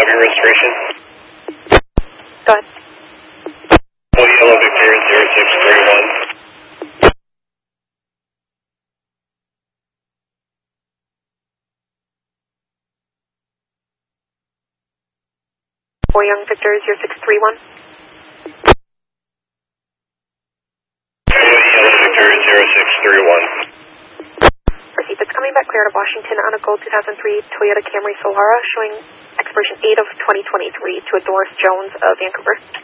have your registration? Go ahead. Yellow Victor 0631. Young Victor 0631. Yellow Victor 0631. Proceed. It's coming back clear to Washington on a gold 2003 Toyota Camry Solara showing expiration 8 of 2023 to a Doris Jones of Vancouver.